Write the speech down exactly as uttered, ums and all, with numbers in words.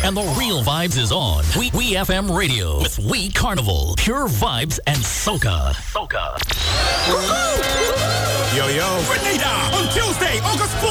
And the real vibes is on. We, we F M Radio with We Carnival, Pure Vibes, and Soca. Soca. Yo, yo. Grenada on Tuesday, August fourth.